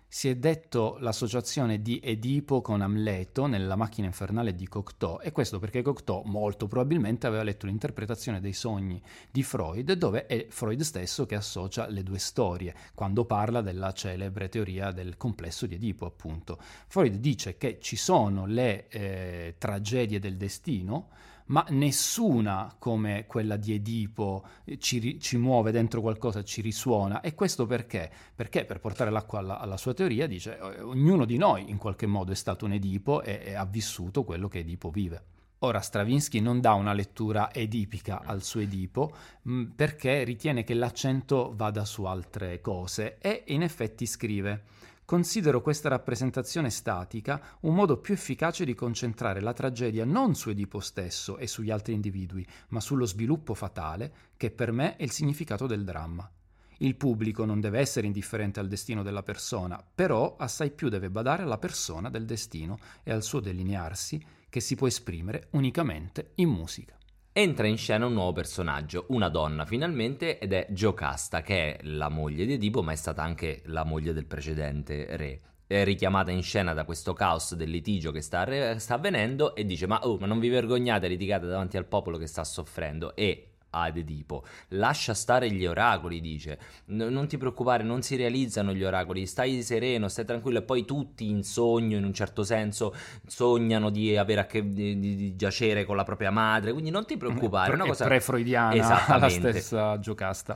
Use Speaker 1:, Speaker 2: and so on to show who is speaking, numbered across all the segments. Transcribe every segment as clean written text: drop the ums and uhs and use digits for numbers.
Speaker 1: Si è detto l'associazione di Edipo con Amleto nella macchina infernale di Cocteau, e questo perché Cocteau molto probabilmente aveva letto l'interpretazione dei sogni di Freud, dove è Freud stesso che associa le due storie, quando parla della celebre teoria del complesso di Edipo, appunto. Freud dice che ci sono le tragedie del destino, ma nessuna come quella di Edipo ci muove dentro qualcosa, ci risuona. E questo perché? Perché, per portare l'acqua alla sua teoria, dice ognuno di noi in qualche modo è stato un Edipo e ha vissuto quello che Edipo vive. Ora, Stravinsky non dà una lettura edipica al suo Edipo, perché ritiene che l'accento vada su altre cose, e in effetti scrive: considero questa rappresentazione statica un modo più efficace di concentrare la tragedia non su Edipo stesso e sugli altri individui, ma sullo sviluppo fatale, che per me è il significato del dramma. Il pubblico non deve essere indifferente al destino della persona, però assai più deve badare alla persona del destino e al suo delinearsi, che si può esprimere unicamente in musica.
Speaker 2: Entra in scena un nuovo personaggio, una donna finalmente, ed è Giocasta, che è la moglie di Edipo, ma è stata anche la moglie del precedente re. È richiamata in scena da questo caos del litigio che sta avvenendo, e dice: ma non vi vergognate, litigate davanti al popolo che sta soffrendo? E ad Edipo: lascia stare gli oracoli, dice, non ti preoccupare, non si realizzano gli oracoli, stai sereno, stai tranquillo. E poi tutti in sogno, in un certo senso, sognano di avere di giacere con la propria madre, quindi non ti preoccupare, è una cosa
Speaker 1: pre-freudiana la stessa Giocasta.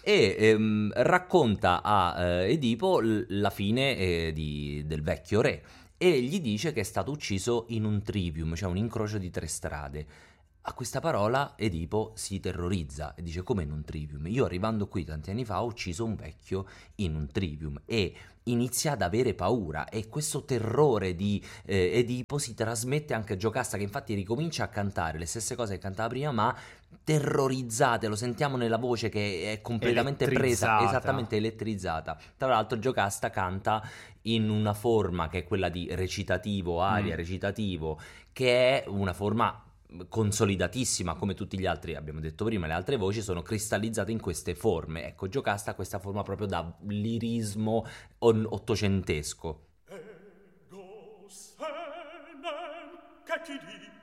Speaker 2: E racconta a Edipo la fine del vecchio re, e gli dice che è stato ucciso in un trivium, cioè un incrocio di 3 strade. A questa parola Edipo si terrorizza e dice: come in un trivium? Io, arrivando qui tanti anni fa, ho ucciso un vecchio in un trivium. E inizia ad avere paura, e questo terrore di Edipo si trasmette anche a Giocasta, che infatti ricomincia a cantare le stesse cose che cantava prima, ma terrorizzate. Lo sentiamo nella voce che è completamente presa, esattamente elettrizzata. Tra l'altro Giocasta canta in una forma che è quella di recitativo, aria, recitativo, che è una forma consolidatissima, come tutti gli altri, abbiamo detto prima, le altre voci sono cristallizzate in queste forme. Ecco, Giocasta ha questa forma proprio da lirismo ottocentesco.
Speaker 3: Ego senem, che ti